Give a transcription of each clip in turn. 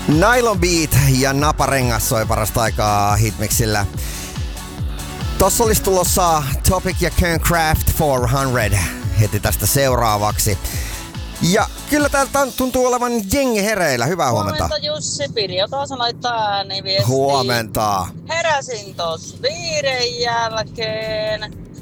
Nylon Beat ja Naparengas soi parasta aikaa Hitmixillä. Tossa olisi tulossa Topic ja Kernkraft 400 heti tästä seuraavaksi. Ja kyllä täältä tuntuu olevan jengi hereillä. Hyvää huomenta. Huomenta Jussi, Pirjo taas laittaa ääniviestiä. Huomenta. Heräsin tossa 5 jälkeen.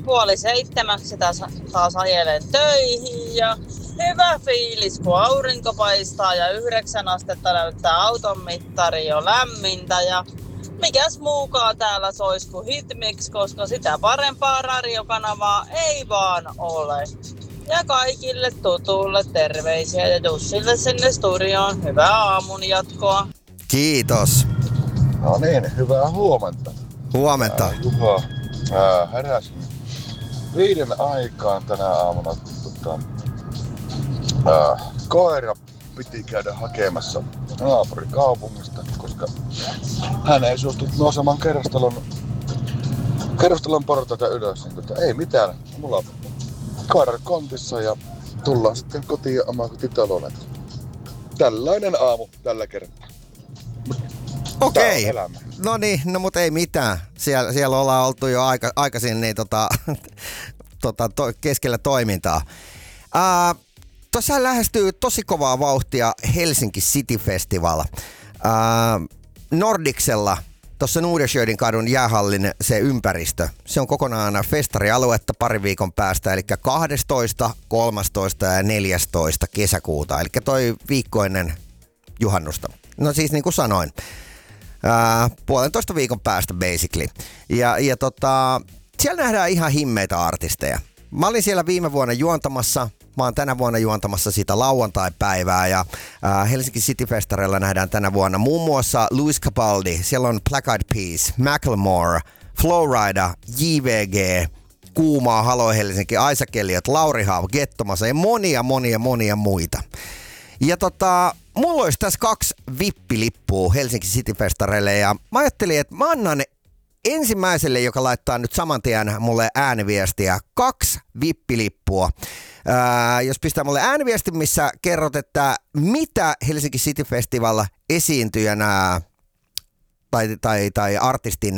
6:30 taas ajelen töihin ja hyvä fiilis kun aurinko paistaa ja 9 astetta näyttää auton mittari jo lämmintä ja mikäs muukaan täällä sois kuin Hitmix, koska sitä parempaa radiokanavaa ei vaan ole. Ja kaikille tutuille terveisiä ja Jussille sinne studioon. Hyvää aamun jatkoa. Kiitos. No niin, hyvää huomenta. Huomenta. Juha, heräsin 5 aikaan tänä aamuna. Koira piti käydä hakemassa naapurikaupungista, koska hän ei suostunut nousemaan kerrostalon portaita ylös. Niin, ei mitään, mulla on koira kontissa ja tullaan sitten kotiin omakotitalolle. Tällainen aamu tällä kertaa. Okei. No niin, no mut ei mitään. Siellä ollaan oltu jo aikaisin niin keskellä toimintaa. Tuossa lähestyy tosi kovaa vauhtia Helsinki City Festival. Nordicsella, tuossa Nordsjödin kadun jäähallin se ympäristö, se on kokonaan festarialuetta pari viikon päästä, eli 12, 13 ja 14 kesäkuuta, eli toi viikko ennen juhannusta. No siis niin kuin sanoin, 1,5 viikon päästä basically. Ja siellä nähdään ihan himmeitä artisteja. Mä olin siellä viime vuonna juontamassa. Mä oon tänä vuonna juontamassa sitä lauantai-päivää ja Helsinki City Festarella nähdään tänä vuonna muun muassa Lewis Capaldi, siellä on Black Eyed Peas, Macklemore, Flowrider, JVG, Kuumaa, Halo Helsinki, Isaac Elliot, Lauri Haav, Gettomasa ja monia muita. Ja mulla olisi tässä 2 vippilippua Helsinki City Festareille ja mä ajattelin, että mä annan ensimmäiselle, joka laittaa nyt saman tien mulle ääniviestiä, 2 vippilippua. Jos pistää mulle ääniviesti, missä kerrot, että mitä Helsinki City Festival esiintyjänä tai artistin,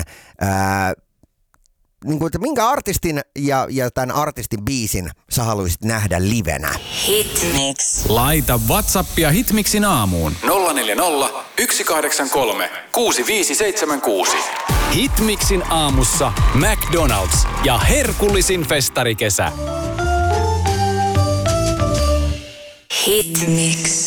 niin kuin, että minkä artistin ja tämän artistin biisin sä haluaisit nähdä livenä. Hitmix. Laita WhatsAppia Hitmixin aamuun 040 183 6576. Hitmixin aamussa McDonald's ja herkullisin festarikesä. Hitmix.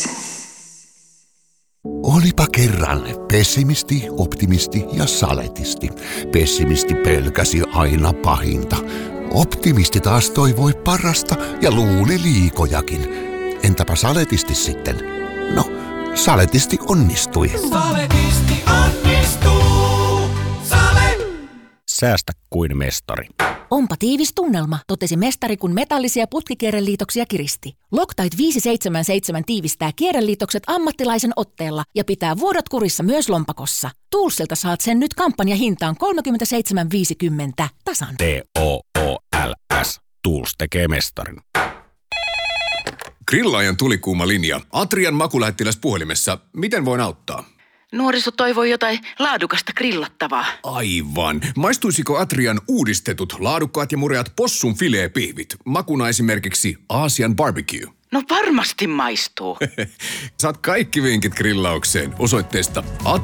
Olipa kerran pessimisti, optimisti ja saletisti. Pessimisti pelkäsi aina pahinta. Optimisti taas toivoi parasta ja luuli liikojakin. Entäpä saletisti sitten? No, saletisti onnistui. Saletisti onnistuu. Säästä kuin mestari. Onpa tiivis tunnelma, totesi mestari, kun metallisia putkikierreliitoksia kiristi. Loctite 577 tiivistää kierreliitokset ammattilaisen otteella ja pitää vuodot kurissa myös lompakossa. Toolsilta saat sen nyt kampanjahintaan 37,50 tasan. TOOLS. Tools tekee mestarin. Grillaajan tulikuuma linja. Atrian makulähettiläs puhelimessa. Miten voin auttaa? Nuoriso toivoi jotain laadukasta grillattavaa. Aivan. Maistuisiko Atrian uudistetut laadukkaat ja mureat possun fileepihvit? Makuna esimerkiksi Aasian barbecue. No varmasti maistuu. Saat kaikki vinkit grillaukseen osoitteesta atria.